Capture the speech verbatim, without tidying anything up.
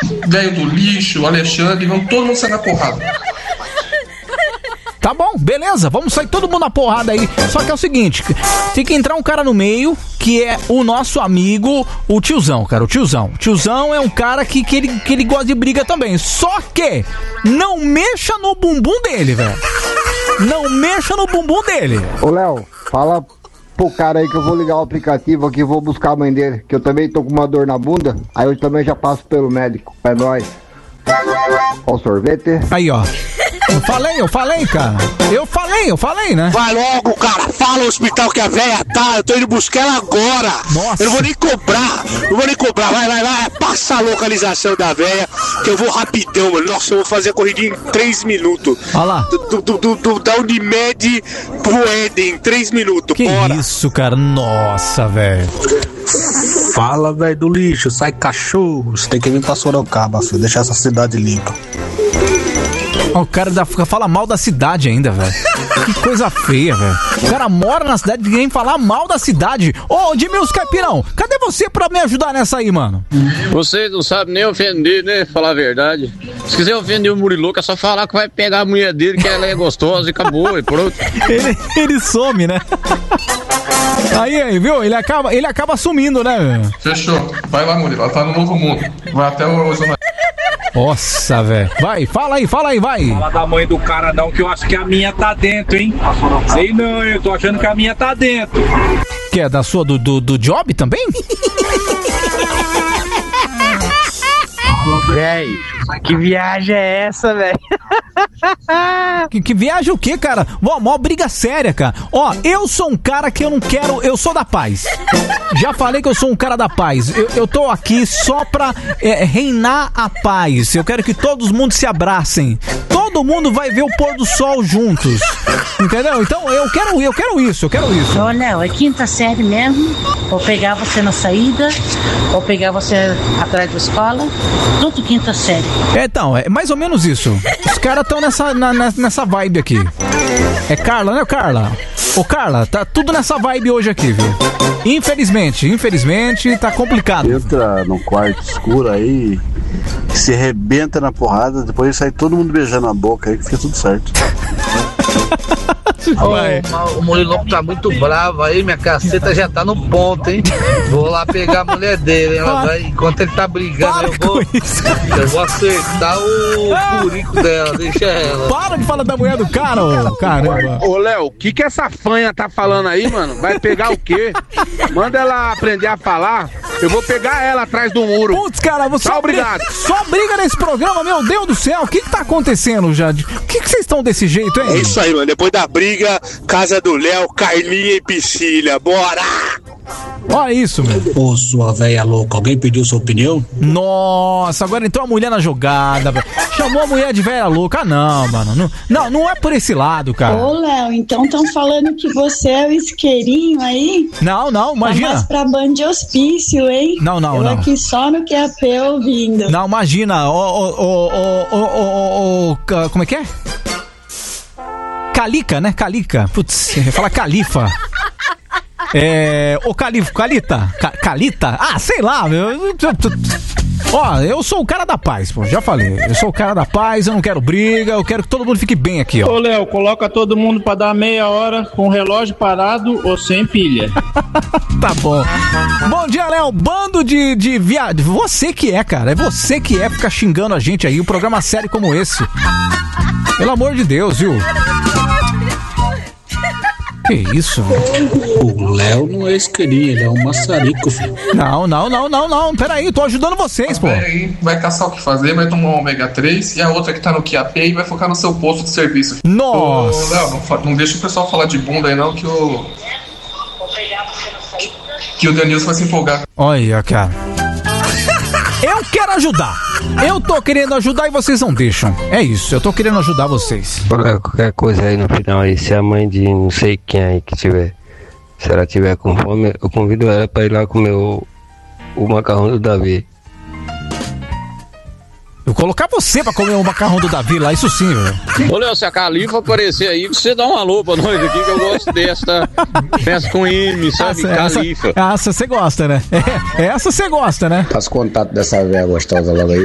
velho do lixo, o Alexandre, vamos todo mundo sair na porrada. Tá bom, beleza, vamos sair todo mundo na porrada aí. Só que é o seguinte, tem que entrar um cara no meio, que é o nosso amigo, o tiozão, cara, o tiozão. O tiozão é um cara que, que, ele, que ele gosta de briga também. Só que não mexa no bumbum dele, velho. Não mexa no bumbum dele. Ô, Léo, fala pro cara aí que eu vou ligar o aplicativo aqui e vou buscar a mãe dele, que eu também tô com uma dor na bunda, aí eu também já passo pelo médico. É nóis. Ó o sorvete. Aí, ó. Eu falei, eu falei, cara. Eu falei, eu falei, né? Vai logo, cara. Fala o hospital que a véia tá. Eu tô indo buscar ela agora. Nossa. Eu não vou nem cobrar. Não vou nem cobrar. Vai, vai, vai. Passa a localização da véia, que eu vou rapidão, mano. Nossa, eu vou fazer a corridinha em três minutos. Olha lá. Do, do, do, do, da Unimed pro Éden, três minutos. Que bora. isso, cara? Nossa, velho. Fala, velho do lixo. Sai cachorro. Você tem que vir pra Sorocaba, filho. Deixar essa cidade limpa. O cara da, fala mal da cidade ainda, velho. Que coisa feia, velho. O cara mora na cidade e vem falar mal da cidade. Ô, Edmilson Caipirão, cadê você pra me ajudar nessa aí, mano? Vocês não sabem nem ofender, né? Falar a verdade. Se quiser ofender o Muriloco, é só falar que vai pegar a mulher dele, que ela é gostosa e acabou, e pronto. Ele, ele some, né? Aí, aí, viu? Ele acaba, ele acaba sumindo, né? Fechou. Vai lá, Murilo. Ela tá no Novo Mundo. Vai até o Zona. Nossa, velho. Vai, fala aí, fala aí, vai. Fala da mãe do cara não, que eu acho que a minha tá dentro, hein? Sei não, eu tô achando que a minha tá dentro. Que é da sua, do, do, do job também? Véi, que viagem é essa, velho? Que, que viagem o quê, cara? Mó, mó briga séria, cara. Ó, eu sou um cara que eu não quero... Eu sou da paz. Já falei que eu sou um cara da paz. Eu, eu tô aqui só pra é, reinar a paz. Eu quero que todo mundo se abracem. Todo mundo vai ver o pôr do sol juntos. Entendeu? Então eu quero, eu quero isso, eu quero isso. Ô, Léo, é quinta série mesmo. Vou pegar você na saída. Vou pegar você atrás da escola. Tudo quinta série. Então, é mais ou menos isso. Os caras estão nessa, na, nessa vibe aqui. É Carla, né, Carla? Ô, Carla, tá tudo nessa vibe hoje aqui, viu? Infelizmente, infelizmente, tá complicado. Entra no quarto escuro aí, se arrebenta na porrada, depois sai todo mundo beijando a boca aí que fica tudo certo. Oh, o Muriloco tá muito bravo aí, minha caceta já tá no ponto, hein? Vou lá pegar a mulher dele, ela vai, enquanto ele tá brigando, eu vou, eu vou acertar o furico dela, deixa ela. Para de falar da mulher do cara, ô, caramba. Ô, Léo, o que que essa fanha tá falando aí, mano? Vai pegar o quê? Manda ela aprender a falar, eu vou pegar ela atrás do muro. Putz, cara, você tá obrigado. Só briga nesse programa, meu Deus do céu, o que que tá acontecendo, Jade? Por que que vocês estão desse jeito, hein? É isso aí, mano, depois da briga, casa do Léo, Carlinha e Piscília, bora! Olha isso, meu. Ô, sua véia louca, alguém pediu sua opinião? Nossa, agora entrou a mulher na jogada, velho. Chamou a mulher de véia louca. Ah, não, mano. Não, não, não é por esse lado, cara. Ô, Léo, então estão falando que você é o isqueirinho aí? Não, não, imagina. Tá mais pra banda de hospício, hein? Não, não, Eu não. aqui só no Q A P ouvindo. Não, imagina. Ô, ô, ô, ô, ô, ô, como é que é? Calica, né? Calica. Putz, fala califa. É. Ô, Calif, Calita. Ca, Calita? Ah, sei lá, meu. Ó, eu sou o cara da paz, pô. Já falei. Eu sou o cara da paz, eu não quero briga, eu quero que todo mundo fique bem aqui, ó. Ô, Léo, coloca todo mundo pra dar meia hora com o relógio parado ou sem pilha. Tá bom. Bom dia, Léo. Bando de, de viado. Você que é, cara. É você que é ficar xingando a gente aí. Um programa sério como esse. Pelo amor de Deus, viu? Que isso, velho? O Léo não é isqueirinho, ele é um maçarico, filho. Não, não, não, não, não. Peraí, tô ajudando vocês, pô. Aí vai caçar o que fazer, vai tomar um ômega três e a outra que tá no Q A P e vai focar no seu posto de serviço. Nossa! Ô, Léo, não, não deixa o pessoal falar de bunda aí não, que o... Que, que o Denilson vai se empolgar. Olha, cara. Eu quero ajudar. Eu tô querendo ajudar e vocês não deixam. É isso, eu tô querendo ajudar vocês. Qualquer coisa aí no final aí, se a mãe de não sei quem aí que tiver, se ela tiver com fome, eu convido ela pra ir lá comer o, o macarrão do Davi. Eu vou colocar você pra comer o macarrão do Davi lá, isso sim, velho. Ô, Léo, se a Califa aparecer aí, você dá um alô pra nós aqui, que eu gosto dessa. Peça com M, sabe? Essa, Califa. Essa você gosta, né? É, essa você gosta, né? Faz contato dessa velha gostosa logo aí.